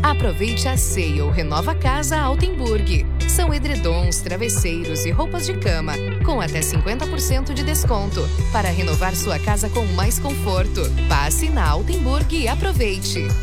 Aproveite a Sale Renova Casa Altenburg. São edredons, travesseiros e roupas de cama, com até 50% de desconto, para renovar sua casa com mais conforto. Passe na Altenburg e aproveite.